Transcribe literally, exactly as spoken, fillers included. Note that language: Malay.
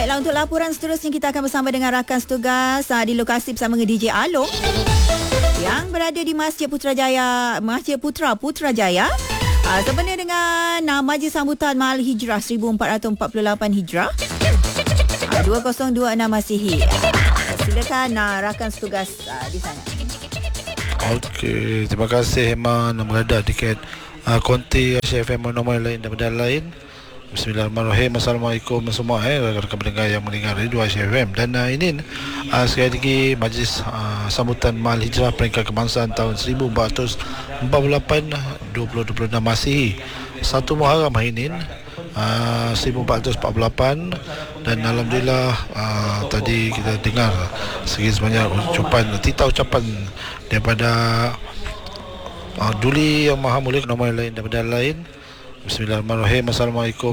Baiklah, untuk laporan seterusnya kita akan bersama dengan rakan setugas uh, di lokasi bersama dengan D J Along yang berada di Masjid Putrajaya, Masjid Putra Putrajaya. Uh, sebenarnya dengan uh, Majlis Sambutan Mahal Hijrah seribu empat ratus empat puluh lapan Hijrah uh, dua ribu dua puluh enam Masihi. Uh, silakan uh, rakan setugas uh, di sana. Okey, terima kasih Heman yang berada di kat uh, konti F M normal lain dan benda lain. Bismillahirrahmanirrahim. Assalamualaikum semua eh rakan pendengar yang mendengar Radio F M. Dan uh, ini uh, sekali lagi Majlis uh, Sambutan Mahal Hijrah Peringkat Kebangsaan tahun seribu empat ratus empat puluh lapan dua ribu dua puluh enam Masihi, satu Muharram hari ini uh, seribu empat ratus empat puluh lapan. Dan alhamdulillah uh, tadi kita dengar sedikit sebanyak ucapan, titah ucapan daripada uh, Duli Yang Maha Mulia, nomor lain dan benda lain. Bismillahirrahmanirrahim. Assalamualaikum